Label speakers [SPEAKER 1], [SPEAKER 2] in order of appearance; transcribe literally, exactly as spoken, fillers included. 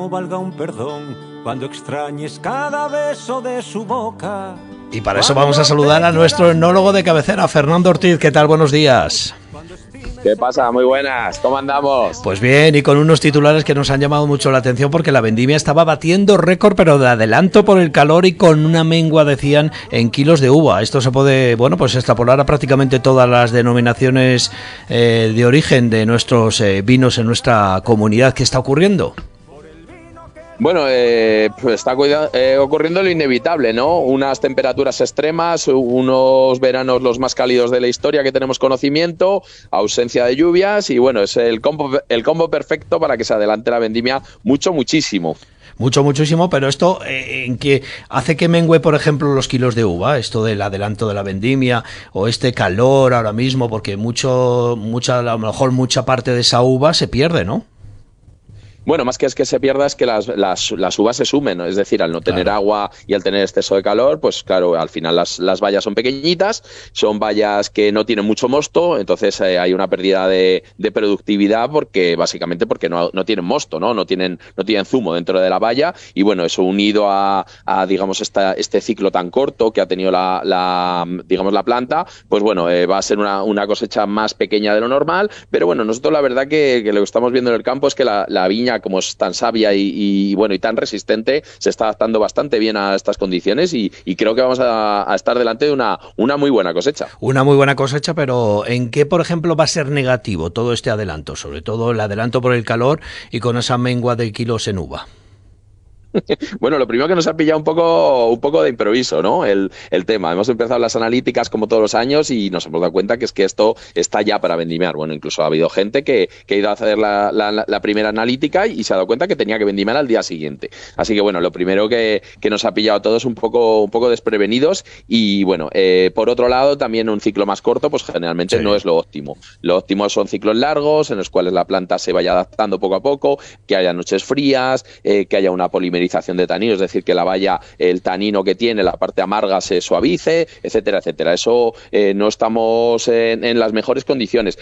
[SPEAKER 1] no valga un perdón cuando extrañes cada beso de su boca.
[SPEAKER 2] Y para eso vamos a saludar a nuestro etnólogo de cabecera, Fernando Ortiz. ¿Qué tal? Buenos días.
[SPEAKER 3] ¿Qué pasa? Muy buenas, ¿cómo andamos?
[SPEAKER 2] Pues bien, y con unos titulares que nos han llamado mucho la atención porque la vendimia estaba batiendo récord, pero de adelanto por el calor y con una mengua, decían, en kilos de uva. Esto se puede, bueno, pues extrapolar a prácticamente todas las denominaciones eh, de origen de nuestros eh, vinos en nuestra comunidad. ¿Qué está ocurriendo?
[SPEAKER 3] Bueno, eh, pues está eh, ocurriendo lo inevitable, ¿no? Unas temperaturas extremas, unos veranos los más cálidos de la historia que tenemos conocimiento, ausencia de lluvias y bueno, es el combo, el combo perfecto para que se adelante la vendimia mucho, muchísimo.
[SPEAKER 2] Mucho, muchísimo, pero esto eh, en que hace que mengüe, por ejemplo, los kilos de uva, esto del adelanto de la vendimia o este calor ahora mismo, porque mucho, mucha, a lo mejor mucha parte de esa uva se pierde, ¿no?
[SPEAKER 3] Bueno, más que es que se pierda, es que las, las, las uvas se sumen, ¿no? Es decir, al no tener claro. agua y al tener exceso de calor, pues claro, al final las, las bayas son pequeñitas, son bayas que no tienen mucho mosto, entonces eh, hay una pérdida de, de productividad porque básicamente porque no, no tienen mosto, ¿no? No tienen, no tienen zumo dentro de la baya y bueno, eso unido a, a digamos, esta, este ciclo tan corto que ha tenido la, la digamos, la planta, pues bueno, eh, va a ser una, una cosecha más pequeña de lo normal, pero bueno, nosotros la verdad que, que lo que estamos viendo en el campo es que la, la viña, como es tan sabia y, y bueno y tan resistente, se está adaptando bastante bien a estas condiciones y, y creo que vamos a, a estar delante de una, una muy buena cosecha.
[SPEAKER 2] Una muy buena cosecha, pero ¿en qué, por ejemplo, va a ser negativo todo este adelanto? Sobre todo el adelanto por el calor y con esa mengua de kilos en uva.
[SPEAKER 3] Bueno, lo primero que nos ha pillado un poco, un poco de improviso, ¿no? El, el tema. Hemos empezado las analíticas como todos los años y nos hemos dado cuenta que es que esto está ya para vendimiar. Bueno, incluso ha habido gente que, que ha ido a hacer la, la, la primera analítica y se ha dado cuenta que tenía que vendimiar al día siguiente. Así que bueno, lo primero que, que nos ha pillado a todos un poco, un poco desprevenidos y bueno, eh, por otro lado también un ciclo más corto, pues generalmente sí. No es lo óptimo. Lo óptimo son ciclos largos en los cuales la planta se vaya adaptando poco a poco, que haya noches frías, eh, que haya una polimerización de tanino, es decir, que la baya, el tanino que tiene, la parte amarga se suavice, etcétera, etcétera. Eso eh, no estamos en, en las mejores condiciones.